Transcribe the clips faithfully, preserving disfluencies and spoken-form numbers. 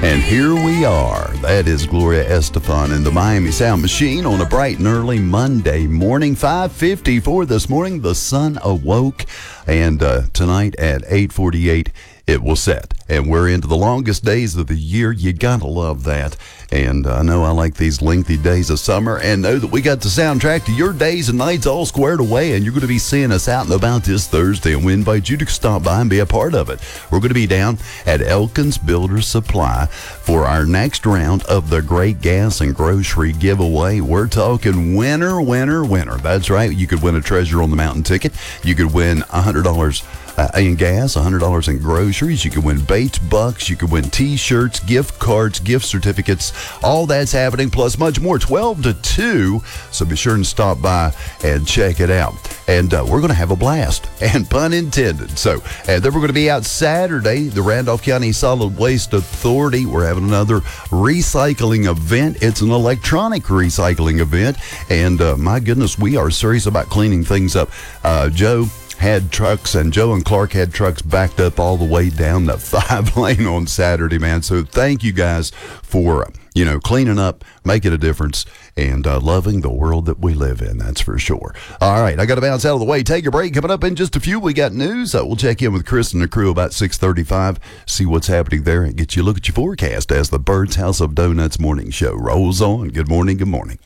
And here we are. That is Gloria Estefan and the Miami Sound Machine on a bright and early Monday morning. five fifty-four this morning. The sun awoke. And uh, tonight at eight forty-eight, it will set. And we're into the longest days of the year. You gotta love that. And I know I like these lengthy days of summer, and know that we got the soundtrack to your days and nights all squared away, and you're going to be seeing us out and about this Thursday, and we invite you to stop by and be a part of it. We're going to be down at Elkins Builder Supply for our next round of the Great Gas and Grocery Giveaway. We're talking winner, winner, winner. That's right. You could win a Treasure on the Mountain ticket. You could win one hundred dollars Uh, in gas, one hundred dollars in groceries. You can win Bates Bucks. You can win T-shirts, gift cards, gift certificates. All that's happening, plus much more, twelve to two. So be sure and stop by and check it out. And uh, we're going to have a blast, and pun intended. So, and then we're going to be out Saturday, the Randolph County Solid Waste Authority. We're having another recycling event. It's an electronic recycling event. And uh, my goodness, we are serious about cleaning things up. Uh, Joe had trucks, and Joe and Clark had trucks backed up all the way down the five lane on Saturday, man. So thank you guys for, you know, cleaning up, making a difference, and uh, loving the world that we live in. That's for sure. All right, I got to bounce out of the way. Take a break. Coming up in just a few, we got news. Uh, we'll check in with Chris and the crew about six thirty-five, see what's happening there, and get you a look at your forecast as the Bird's House of Donuts morning show rolls on. Good morning, good morning.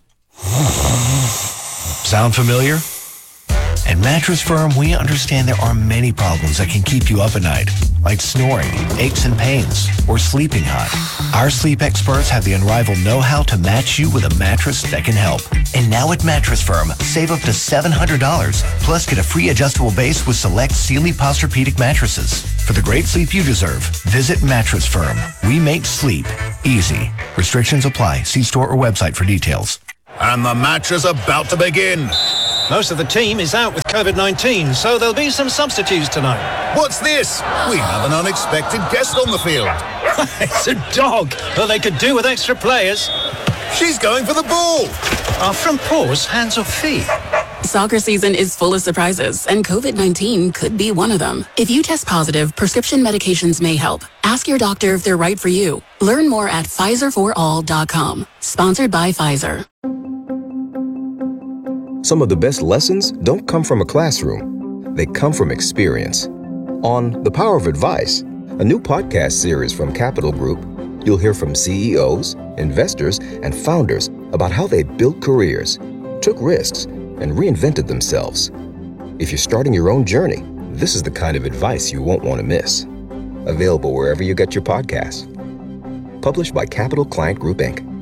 Sound familiar? At Mattress Firm, we understand there are many problems that can keep you up at night, like snoring, aches and pains, or sleeping hot. Our sleep experts have the unrivaled know-how to match you with a mattress that can help. And now at Mattress Firm, save up to seven hundred dollars, plus get a free adjustable base with select Sealy Posturepedic mattresses. For the great sleep you deserve, visit Mattress Firm. We make sleep easy. Restrictions apply. See store or website for details. And the match is about to begin. Most of the team is out with covid nineteen, so there'll be some substitutes tonight. What's this? We have an unexpected guest on the field. It's a dog. Well, they could do with extra players. She's going for the ball. Our front paws, hands or feet. Soccer season is full of surprises, and covid nineteen could be one of them. If you test positive, prescription medications may help. Ask your doctor if they're right for you. Learn more at Pfizer for all dot com. Sponsored by Pfizer. Some of the best lessons don't come from a classroom. They come from experience. On The Power of Advice, a new podcast series from Capital Group, you'll hear from C E Os, investors, and founders about how they built careers, took risks, and reinvented themselves. If you're starting your own journey, this is the kind of advice you won't want to miss. Available wherever you get your podcasts. Published by Capital Client Group, Incorporated.